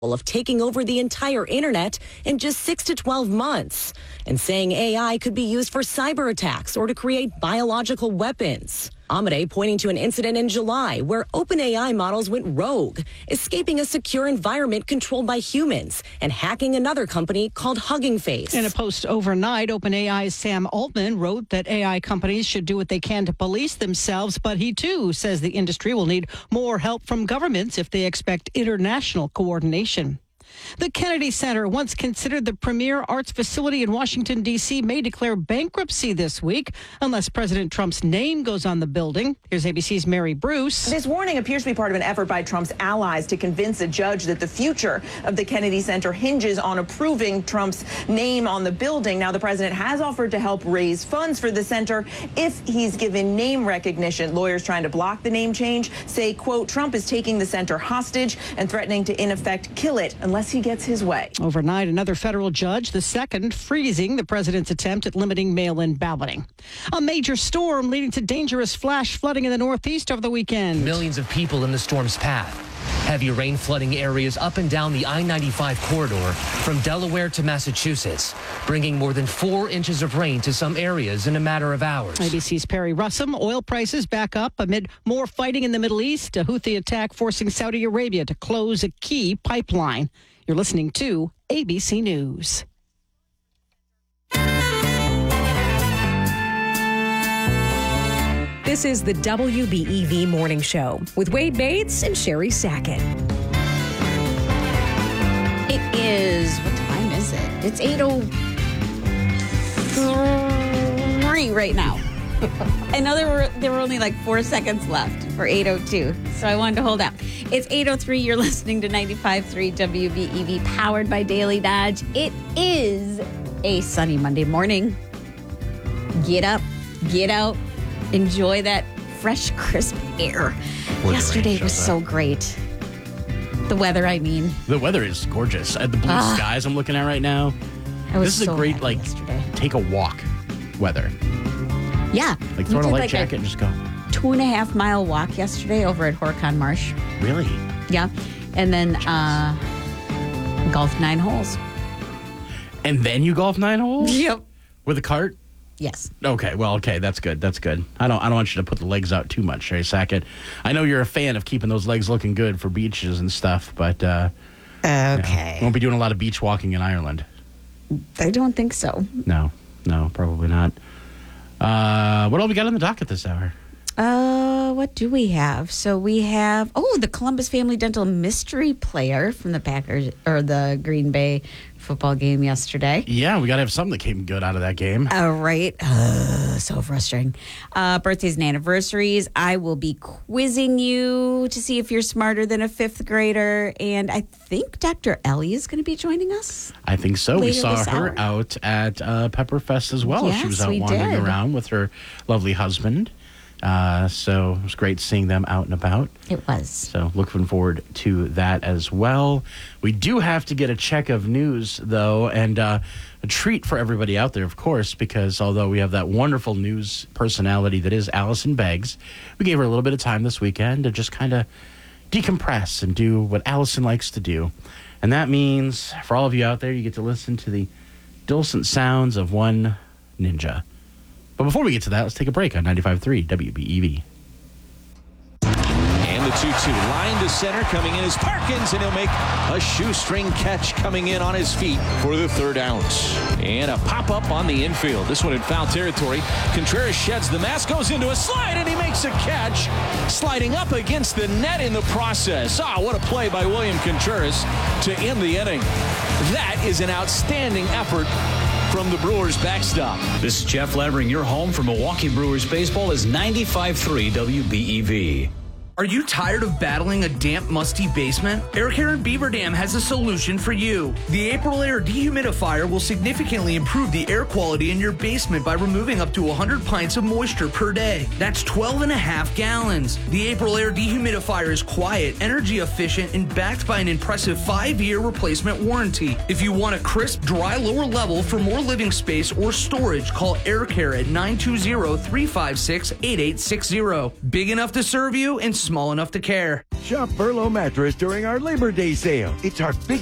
of taking over the entire internet in just 6 to 12 months, and saying AI could be used for cyber attacks or to create biological weapons. Amade pointing to an incident in July where OpenAI models went rogue, escaping a secure environment controlled by humans and hacking another company called Hugging Face. In a post overnight, OpenAI's Sam Altman wrote that AI companies should do what they can to police themselves, but he too says the industry will need more help from governments if they expect international coordination. The Kennedy Center, once considered the premier arts facility in Washington, D.C., may declare bankruptcy this week unless President Trump's name goes on the building. Here's ABC's Mary Bruce. This warning appears to be part of an effort by Trump's allies to convince a judge that the future of the Kennedy Center hinges on approving Trump's name on the building. Now, the president has offered to help raise funds for the center if he's given name recognition. Lawyers trying to block the name change say, quote, Trump is taking the center hostage and threatening to, in effect, kill it unless he gets his way. Overnight, another federal judge, the second, freezing the president's attempt at limiting mail-in balloting. A major storm leading to dangerous flash flooding in the Northeast over the weekend. Millions of people in the storm's path. Heavy rain flooding areas up and down the I-95 corridor from Delaware to Massachusetts, bringing more than 4 inches of rain to some areas in a matter of hours. ABC's Perry Russum. Oil prices back up amid more fighting in the Middle East. A Houthi attack forcing Saudi Arabia to close a key pipeline. You're listening to ABC News. This is the WBEV Morning Show with Wade Bates and Sherry Sackett. It is, what time is it? It's 8:03 right now. I know there were only like 4 seconds left for 8:02, so I wanted to hold out. It's 8:03. You're listening to 95.3 WBEV, powered by Daily Dodge. It is a sunny Monday morning. Get up, get out, enjoy that fresh, crisp air. Yesterday was so great. The weather, I mean. The weather is gorgeous. The blue skies I'm looking at right now. This is a great, yesterday. Take a walk weather. Yeah. Like throw on a light jacket and just go. 2.5 mile walk yesterday over at Horicon Marsh. Really? Yeah. And then golfed 9 holes. And then you golf 9 holes? Yep. With a cart? Yes. Okay. Well, okay. That's good. That's good. I don't want you to put the legs out too much, Sherry Sackett. I know you're a fan of keeping those legs looking good for beaches and stuff, but okay. Won't be doing a lot of beach walking in Ireland. I don't think so. No, probably not. What all we got on the docket this hour? What do we have? So we have the Columbus Family Dental mystery player from the Packers or the Green Bay football game yesterday. Yeah, we got to have something that came good out of that game. All right. So frustrating. Birthdays and anniversaries. I will be quizzing you to see if you're smarter than a 5th grader. And I think Dr. Ellie is going to be joining us. I think so. We saw her out at Pepperfest as well. Yes, she was out wandering around with her lovely husband. So it was great seeing them out and about. It was. So looking forward to that as well. We do have to get a check of news, though, and a treat for everybody out there, of course, because although we have that wonderful news personality that is Allison Beggs, we gave her a little bit of time this weekend to just kind of decompress and do what Allison likes to do. And that means, for all of you out there, you get to listen to the dulcet sounds of one ninja. But before we get to that, let's take a break on 95.3 WBEV. And the 2-2 line to center coming in is Parkins, and he'll make a shoestring catch coming in on his feet for the 3rd out. And a pop-up on the infield. This one in foul territory. Contreras sheds the mask, goes into a slide, and he makes a catch, sliding up against the net in the process. What a play by William Contreras to end the inning. That is an outstanding effort from the Brewers backstop. This is Jeff Levering. Your home for Milwaukee Brewers baseball is 95.3 WBEV. Are you tired of battling a damp, musty basement? Air Care in Beaver Dam has a solution for you. The April Air Dehumidifier will significantly improve the air quality in your basement by removing up to 100 pints of moisture per day. That's 12.5 gallons. The April Air Dehumidifier is quiet, energy efficient, and backed by an impressive 5-year replacement warranty. If you want a crisp, dry lower level for more living space or storage, call Air Care at 920-356-8860. Big enough to serve you and small enough to care. Shop Furlough Mattress during our Labor Day sale. It's our biggest